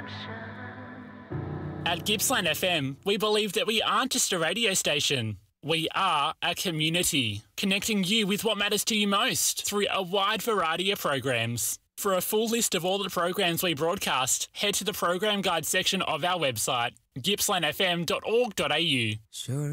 At Gippsland FM, we believe that we aren't just a radio station. We are a community, connecting you with what matters to you most through a wide variety of programs. For a full list of all the programs we broadcast, head to the program guide section of our website, gippslandfm.org.au. Sure.